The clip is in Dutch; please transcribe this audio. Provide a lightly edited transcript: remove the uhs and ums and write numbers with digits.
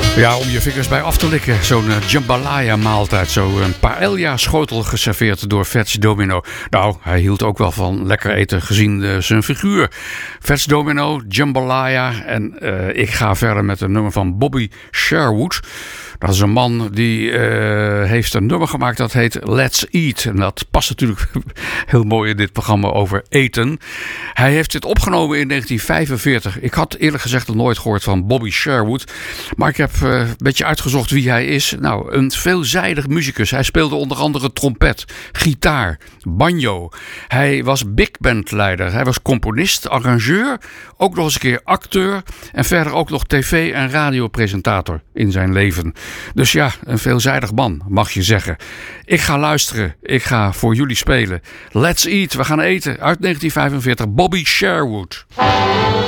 Ja, om je vingers bij af te likken. Zo'n jambalaya maaltijd. Zo'n paella schotel geserveerd door Fats Domino. Nou, hij hield ook wel van lekker eten gezien zijn figuur. Fats Domino, jambalaya. En ik ga verder met een nummer van Bobby Sherwood. Dat is een man die heeft een nummer gemaakt dat heet Let's Eat. En dat past natuurlijk heel mooi in dit programma over eten. Hij heeft dit opgenomen in 1945. Ik had eerlijk gezegd nog nooit gehoord van Bobby Sherwood. Maar ik heb een beetje uitgezocht wie hij is. Nou, een veelzijdig muzikus. Hij speelde onder andere trompet, gitaar, banjo. Hij was big band leider. Hij was componist, arrangeur. Ook nog eens een keer acteur. En verder ook nog tv- en radiopresentator in zijn leven. Dus ja, een veelzijdig man, mag je zeggen. Ik ga luisteren. Ik ga voor jullie spelen. Let's Eat. We gaan eten. Uit 1945. Bobby Sherwood.